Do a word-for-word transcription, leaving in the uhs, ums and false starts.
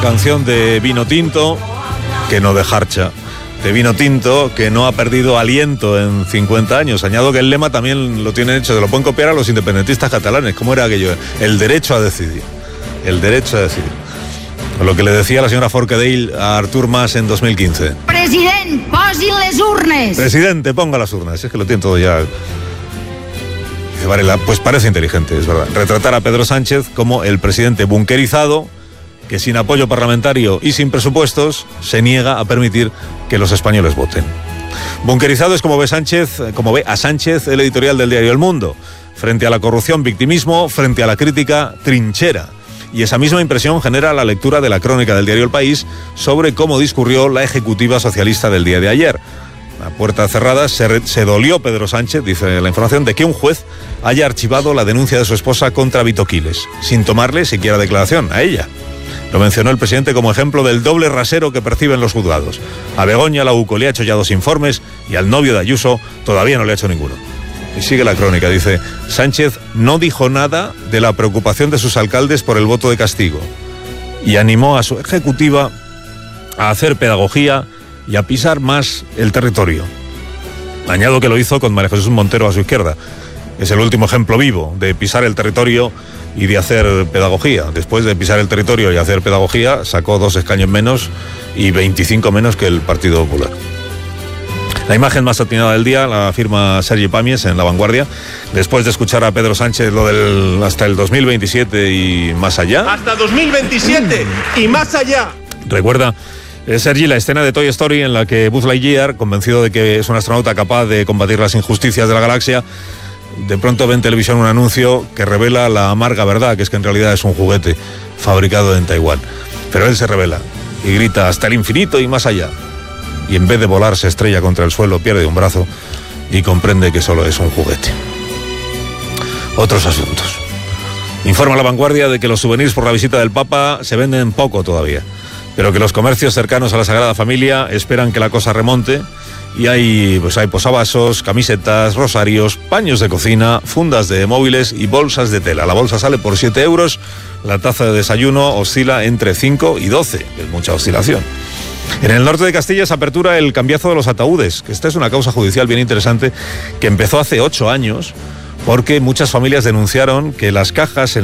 Canción de vino tinto, que no de jarcha. De vino tinto, que no ha perdido aliento en cincuenta años. Añado que el lema también lo tienen hecho, se lo pueden copiar a los independentistas catalanes. ¿Cómo era aquello? El derecho a decidir. El derecho a decidir. Lo que le decía la señora Forcadell a Artur Mas en dos mil quince. President, posin les urnes. Presidente, ponga las urnas. Es que lo tiene todo ya. Dice Varela, pues parece inteligente, es verdad. Retratar a Pedro Sánchez como el presidente bunkerizado, que sin apoyo parlamentario y sin presupuestos se niega a permitir que los españoles voten. Bunkerizado es como ve Sánchez, como ve a Sánchez el editorial del diario El Mundo. Frente a la corrupción, victimismo; frente a la crítica, trinchera. Y esa misma impresión genera la lectura de la crónica del diario El País sobre cómo discurrió la ejecutiva socialista del día de ayer. A puertas cerradas se, re, se dolió Pedro Sánchez, dice la información, de que un juez haya archivado la denuncia de su esposa contra Vito Quiles, sin tomarle siquiera declaración a ella. Lo mencionó el presidente como ejemplo del doble rasero que perciben los juzgados. A Begoña la U C O le ha hecho ya dos informes y al novio de Ayuso todavía no le ha hecho ninguno. Y sigue la crónica, dice: Sánchez no dijo nada de la preocupación de sus alcaldes por el voto de castigo y animó a su ejecutiva a hacer pedagogía y a pisar más el territorio. Añado que lo hizo con María Jesús Montero a su izquierda. Es el último ejemplo vivo de pisar el territorio y de hacer pedagogía. Después de pisar el territorio y hacer pedagogía, sacó dos escaños menos y veinticinco menos que el Partido Popular. La imagen más atinada del día la firma Sergi Pàmies en La Vanguardia, después de escuchar a Pedro Sánchez lo del hasta el dos mil veintisiete y más allá. Hasta dos mil veintisiete y más allá. Recuerda, eh, Sergi, la escena de Toy Story en la que Buzz Lightyear, convencido de que es un astronauta capaz de combatir las injusticias de la galaxia, de pronto ve en televisión un anuncio que revela la amarga verdad, que es que en realidad es un juguete fabricado en Taiwán. Pero él se revela y grita hasta el infinito y más allá. Y en vez de volar se estrella contra el suelo, pierde un brazo y comprende que solo es un juguete. Otros asuntos. Informa La Vanguardia de que los souvenirs por la visita del Papa se venden poco todavía, pero que los comercios cercanos a la Sagrada Familia esperan que la cosa remonte. Y hay, pues hay posavasos, camisetas, rosarios, paños de cocina, fundas de móviles y bolsas de tela. La bolsa sale por siete euros, la taza de desayuno oscila entre cinco y doce, es mucha oscilación. En el norte de Castilla se apertura el cambiazo de los ataúdes, que esta es una causa judicial bien interesante que empezó hace ocho años porque muchas familias denunciaron que las cajas en